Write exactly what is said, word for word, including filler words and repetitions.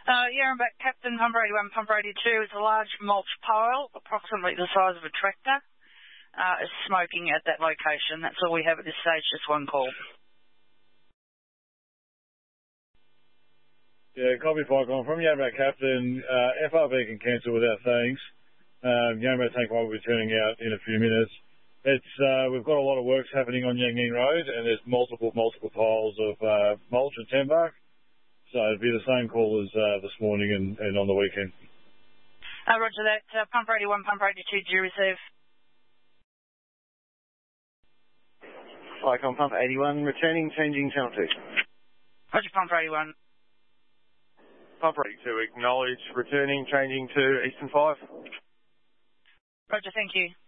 Uh, yeah, I'm back. Captain Pump eighty-one, Pump eighty-two is a large mulch pile, approximately the size of a tractor. Uh, is smoking at that location. That's all we have at this stage, just one call. Yeah, copy Pycon from Yarmouth Captain. Uh, F R B can cancel without thanks. Um, Yarmouth Tank one will be turning out in a few minutes. It's uh, we've got a lot of works happening on Yangning Road, and there's multiple, multiple piles of uh, mulch and timber. So it'll be the same call as uh, this morning and, and on the weekend. Uh, roger that. Uh, Pump eighty-one, Pump eighty-two, do you receive? Icon Pump eighty-one, returning, changing channel two. Roger, Pump eighty-one. Pump eighty-two, acknowledge, returning, changing to Eastern five. Roger, thank you.